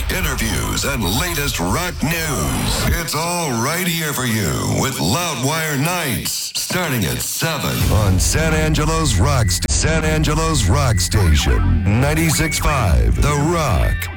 interviews, and latest rock news. It's all right here for you with Loudwire Nights, starting at 7 on San Angelo's Rock Station, 96.5, The Rock.